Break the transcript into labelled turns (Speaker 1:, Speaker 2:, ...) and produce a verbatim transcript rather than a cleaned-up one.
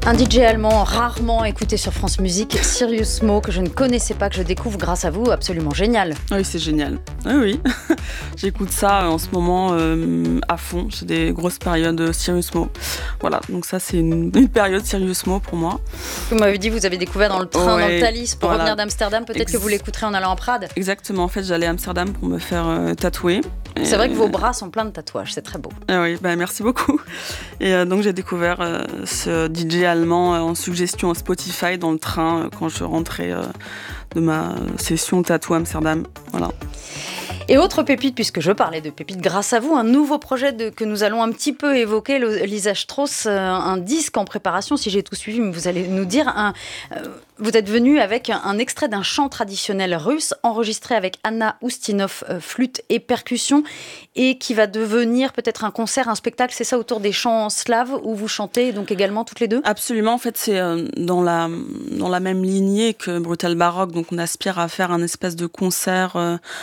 Speaker 1: Un D J allemand rarement écouté sur France Musique, Sirius Mo, que je ne connaissais pas, que je découvre grâce à vous, absolument génial.
Speaker 2: Oui, c'est génial. Oui, oui. J'écoute ça en ce moment euh, à fond. J'ai des grosses périodes Sirius Mo. Voilà, donc ça, c'est une, une période Sirius Mo pour moi.
Speaker 1: Vous m'avez dit, vous avez découvert dans le train,
Speaker 2: ouais,
Speaker 1: dans le Thalys, pour
Speaker 2: voilà.
Speaker 1: revenir d'Amsterdam. Peut-être Ex- que vous l'écouterez en allant à Prades.
Speaker 2: Exactement. En fait, j'allais à Amsterdam pour me faire euh, tatouer.
Speaker 1: C'est et vrai que vos bras sont pleins de tatouages, c'est très beau.
Speaker 2: Ah oui, bah merci beaucoup. Et euh, donc j'ai découvert euh, ce D J allemand euh, en suggestion Spotify dans le train euh, quand je rentrais euh, de ma session tatou Amsterdam. Voilà.
Speaker 1: Et autre pépite, puisque je parlais de pépite, grâce à vous, un nouveau projet de, que nous allons un petit peu évoquer, Lisa Strauss, euh, un disque en préparation, si j'ai tout suivi, mais vous allez nous dire, un, euh, vous êtes venu avec un, un extrait d'un chant traditionnel russe, enregistré avec Anna Ustinov, euh, flûte et percussion, et qui va devenir peut-être un concert, un spectacle, c'est ça, autour des chants slaves, où vous chantez donc également toutes les deux ?
Speaker 2: Absolument, en fait c'est euh, dans, la, dans la même lignée que Brutal Baroque, donc on aspire à faire un espèce de concert euh,